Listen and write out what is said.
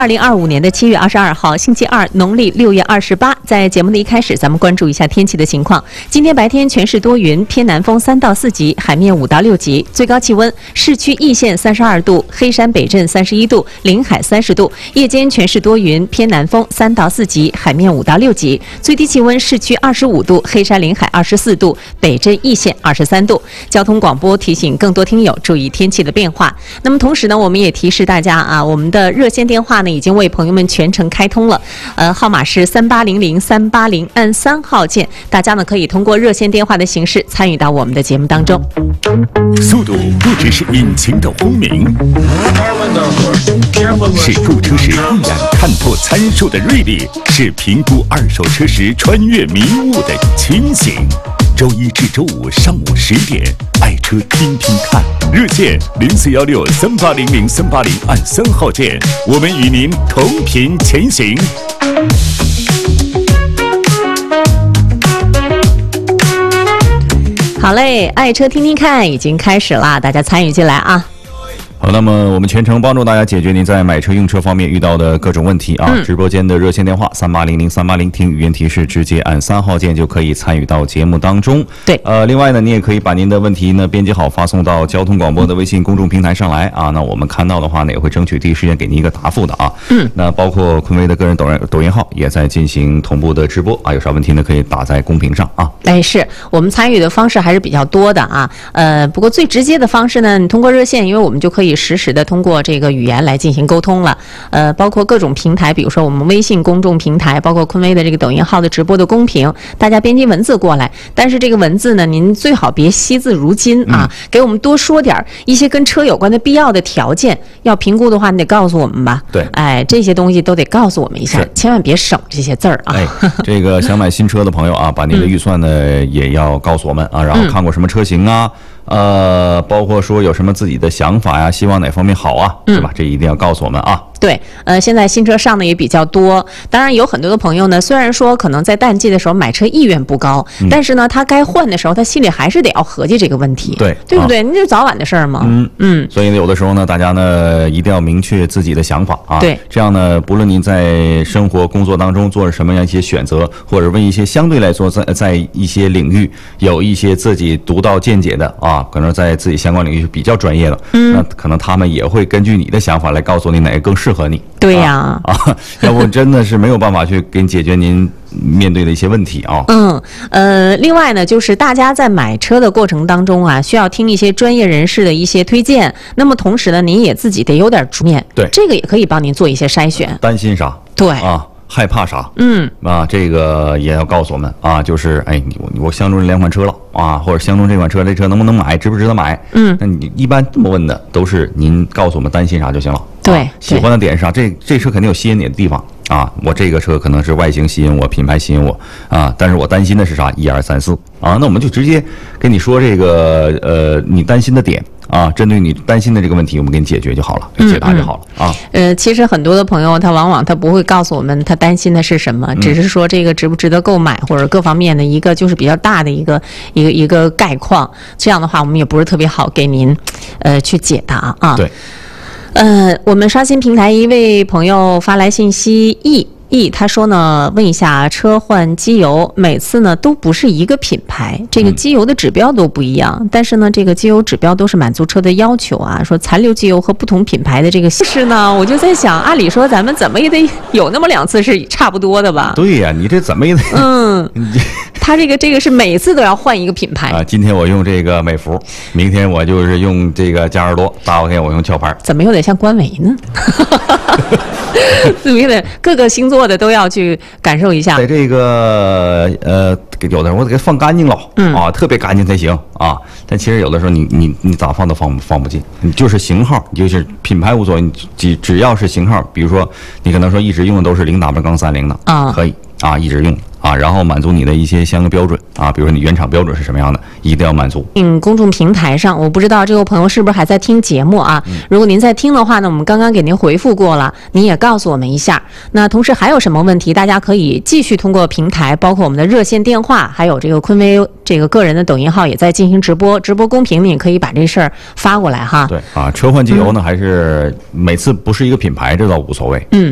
2025年的7月22号，星期二，农历6月28。在节目的一开始，咱们关注一下天气的情况。今天白天全市多云，偏南风3到4级，海面5到6级，最高气温市区易县32度，黑山北镇31度，临海30度。夜间全市多云，偏南风3到4级，海面5到6级，最低气温市区25度，黑山临海24度，北镇易县23度。交通广播提醒更多听友注意天气的变化。那么同时呢，我们也提示大家啊，我们的热线电话呢已经为朋友们全程开通了，号码是3800-380，按3号键，大家呢可以通过热线电话的形式参与到我们的节目当中。 速度不只是引擎的轰鸣，是入车时一眼看破参数的锐利，是评估二手车时穿越迷雾的清醒。周一至周五上午10点，爱车听听看，热线0416-380-380，按3号键，我们与您同频前行。 好嘞，爱车听听看已经开始了，大家参与进来啊。 好，那么我们全程帮助大家解决您在买车用车方面遇到的各种问题啊！直播间的热线电话3800-380，听语音提示，直接按3号键就可以参与到节目当中。 对， 另外呢，你也可以把您的问题呢编辑好，发送到交通广播的微信公众平台上来啊。那我们看到的话呢，也会争取第一时间给您一个答复的啊。那包括坤威的个人抖音号也在进行同步的直播啊，有啥问题呢可以打在公屏上啊。 是我们参与的方式还是比较多的啊。不过最直接的方式呢，你通过热线，因为我们就可以实时的通过这个语言来进行沟通了。包括各种平台，比如说我们微信公众平台，包括坤威的这个抖音号的直播的公屏，大家编辑文字过来。但是这个文字呢，您最好别惜字如金啊，给我们多说点一些跟车有关的必要的条件。要评估的话，你得告诉我们吧。 对， 这些东西都得告诉我们一下，千万别省这些字儿啊。 这个想买新车的朋友啊，把您的预算呢也要告诉我们啊，然后看过什么车型啊。包括说有什么自己的想法呀，希望哪方面好啊，是吧？这一定要告诉我们啊。 对，现在新车上的也比较多，当然有很多的朋友呢，虽然说可能在淡季的时候买车意愿不高，但是呢，他该换的时候，他心里还是得要合计这个问题，对不对？那就早晚的事儿嘛。 所以呢，有的时候呢，大家呢一定要明确自己的想法啊。 对， 这样呢，不论您在生活工作当中做了什么样一些选择，或者为一些相对来说在一些领域有一些自己独到见解的啊，可能在自己相关领域比较专业的，那可能他们也会根据你的想法来告诉你哪个更适合你。 对呀， 要不真的是没有办法去给你解决您面对的一些问题啊。 另外呢，就是大家在买车的过程当中啊，需要听一些专业人士的一些推荐。那么同时呢，您也自己得有点主见， 对， 这个也可以帮您做一些筛选。 担心啥？ 对啊。害怕啥？这个也要告诉我们啊，就是我相中这两款车了啊，或者相中这款车，这车能不能买，值不值得买？那你一般这么问的都是您告诉我们担心啥就行了。 对， 喜欢的点是啥？这车肯定有吸引你的地方啊。我这个车可能是外形吸引我，品牌吸引我啊，但是我担心的是啥？1、2、3、4啊，那我们就直接跟你说这个你担心的点。针对你担心的这个问题，我们给你解决就好了，解答就好了啊。 其实很多的朋友他往往他不会告诉我们他担心的是什么，只是说这个值不值得购买，或者各方面的一个就是比较大的一个概况。这样的话，我们也不是特别好给您去解答啊。 对。 我们刷新平台一位朋友发来信息他说呢，问一下车换机油，每次呢都不是一个品牌，这个机油的指标都不一样，但是呢这个机油指标都是满足车的要求啊。说残留机油和不同品牌的这个是呢，我就在想，按理说咱们怎么也得有那么2次是差不多的吧？ 对呀，你这怎么也得他这个是每次都要换一个品牌啊。今天我用这个美孚，明天我就是用这个嘉实多，大后天我用壳牌， 怎么有点像官维呢？怎么有点各个星座的都要去感受一下。 在这个有的时候我得给放干净了特别干净才行啊。但其实有的时候你咋放都放不进，你就是型号，你就是品牌无所谓，只要是型号，比如说你可能说一直用的都是0W-30的可以啊，一直用啊，然后满足你的一些相应标准啊，比如说你原厂标准是什么样的，一定要满足。 公众平台上，我不知道这位朋友是不是还在听节目啊？如果您在听的话呢，我们刚刚给您回复过了，您也告诉我们一下。那同时还有什么问题，大家可以继续通过平台，包括我们的热线电话，还有这个坤威这个个人的抖音号也在进行直播公屏，你也可以把这事儿发过来哈。 对啊，车换机油呢，还是每次不是一个品牌，这倒无所谓。